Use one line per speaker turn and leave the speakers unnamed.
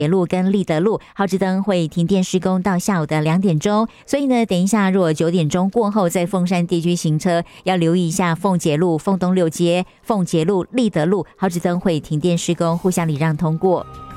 铁路跟立德路好志灯会停电施工到下午的2点钟，所以呢，等一下如果9点钟过后在凤山地区行车，要留意一下凤节路、凤东六街、凤节路、立德路好志灯会停电施工，互相礼让通过。